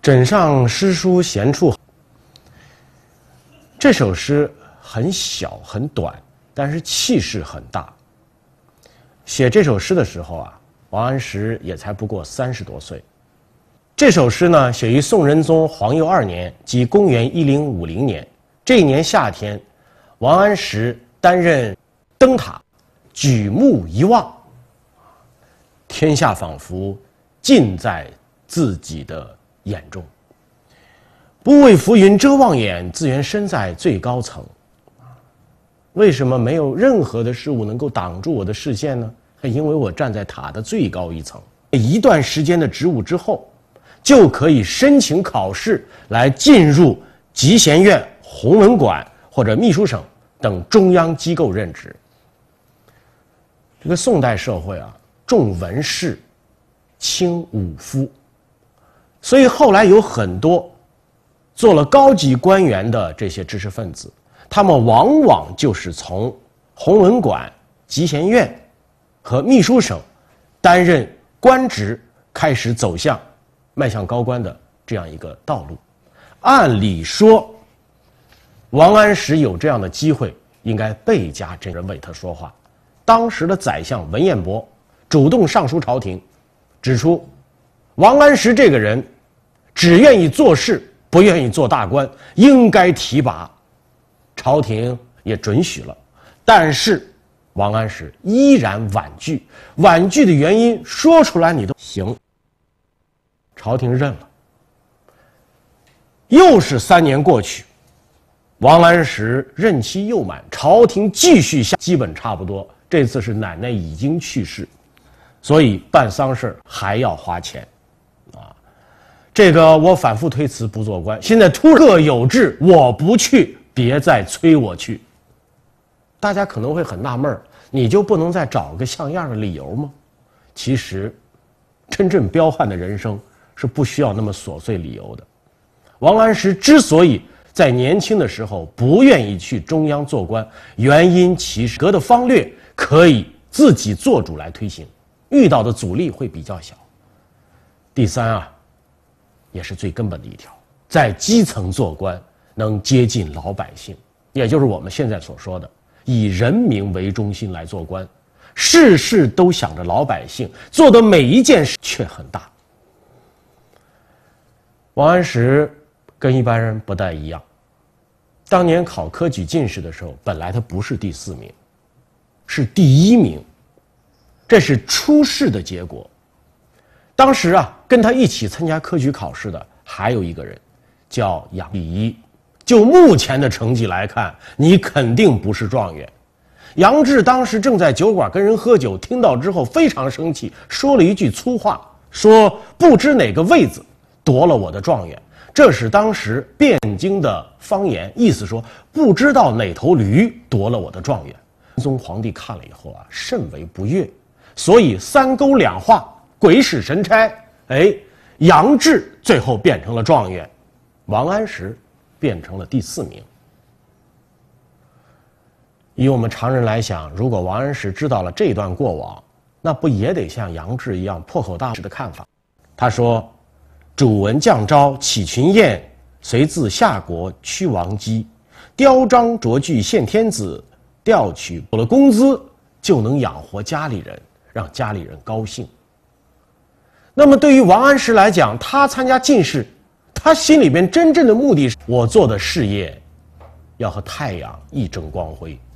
枕上诗书闲处。这首诗很小很短，但是气势很大。写这首诗的时候啊，王安石也才不过30多岁。这首诗呢，写于宋仁宗皇佑2年，即公元1050年。这一年夏天，王安石担任灯塔，举目一望，天下仿佛尽在自己的眼中。不为浮云遮望眼，自缘身在最高层。为什么没有任何的事物能够挡住我的视线呢？因为我站在塔的最高一层。一段时间的职务之后，就可以申请考试来进入集贤院、弘文馆或者秘书省等中央机构任职。这个宋代社会啊，重文士，轻武夫，所以后来有很多做了高级官员的这些知识分子，他们往往就是从弘文馆、集贤院和秘书省担任官职，开始走向迈向高官的这样一个道路。按理说，王安石有这样的机会，应该倍加真人为他说话。当时的宰相文彦博主动上书朝廷，指出王安石这个人只愿意做事，不愿意做大官，应该提拔。朝廷也准许了，但是王安石依然婉拒。婉拒的原因说出来你都行，朝廷认了。又是3年过去，王安石任期又满，朝廷继续下，基本差不多。这次是奶奶已经去世，所以办丧事还要花钱啊。这个我反复推辞不做官，现在突然各有志，我不去，别再催我去。大家可能会很纳闷，你就不能再找个像样的理由吗？其实真正彪悍的人生是不需要那么琐碎理由的。王安石之所以在年轻的时候不愿意去中央做官，原因其实革的方略可以自己做主来推行，遇到的阻力会比较小。第三啊，也是最根本的一条，在基层做官能接近老百姓，也就是我们现在所说的以人民为中心来做官，事事都想着老百姓，做的每一件事却很大。王安石跟一般人不太一样，当年考科举进士的时候，本来他不是第4名，是第1名，这是初试的结果。当时啊，跟他一起参加科举考试的还有一个人，叫杨第。就目前的成绩来看，你肯定不是状元。杨志当时正在酒馆跟人喝酒，听到之后非常生气，说了一句粗话，说不知哪个位子夺了我的状元。这是当时汴京的方言，意思说不知道哪头驴夺了我的状元。仁宗皇帝看了以后啊，甚为不悦，所以3勾2画，鬼使神差，杨志最后变成了状元，王安石变成了第4名。以我们常人来想，如果王安石知道了这段过往，那不也得像杨志一样破口大骂的看法？他说：“主闻降诏起群宴，随自夏国驱王姬，雕章琢句献天子，调取有了工资，就能养活家里人，让家里人高兴。”那么对于王安石来讲，他参加进士，他心里边真正的目的是，我做的事业要和太阳一争光辉。